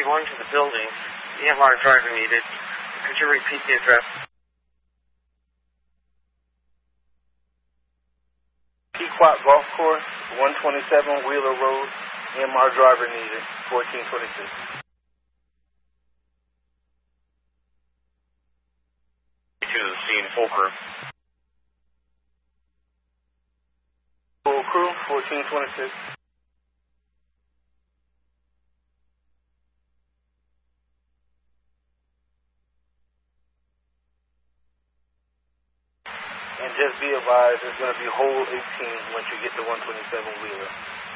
going to the building. EMR driver needed. Could you repeat the address? Pequot Golf Course, 127 Wheeler Road. EMR driver needed, 1426. To the scene, full crew. Full crew, 1426. And just be advised, it's going to be hole 18 once you get to 127 Wheeler.